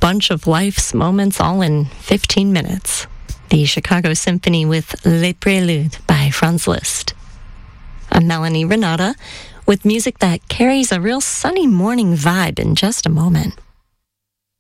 bunch of life's moments all in 15 minutes. The Chicago Symphony with Les Préludes by Franz Liszt. I'm Melanie Renata with music that carries a real sunny morning vibe in just a moment.